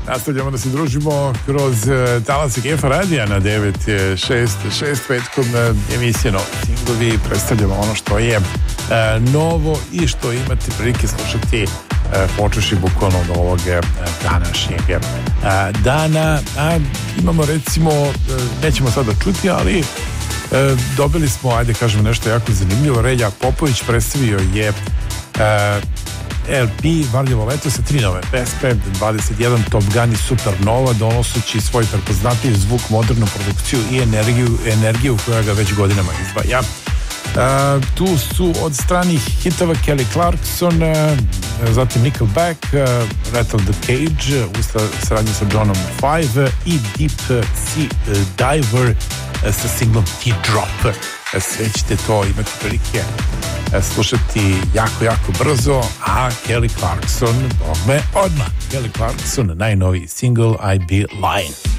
Nastavljamo da se družimo kroz talase Kefa radija na 9.6 petkom emisije Novi singlovi. Predstavljamo ono što je novo i što imate prilike slušati počeši bukvalno od ovog današnjeg dana. Imamo recimo, nećemo sada čuti, ali dobili smo, ajde kažemo nešto jako zanimljivo. Relja Popović predstavio je LP Varljivo leto sa 3 nove pesme, 21 Top Gun i Supernova, donoseći svoj prepoznatljiv zvuk, modernu produkciju i energiju koja ga već godinama izdvaja. Tu su od stranih hitova Kelly Clarkson, zatim Nickelback, Rattle the Cage u saradnji sa Johnom 5 i Deep Sea Diver sa singlom Teardrop. Sve ćete to imati prilike slušati jako brzo, a Kelly Clarkson odmah. Kelly Clarkson, najnoviji single I Be Lying.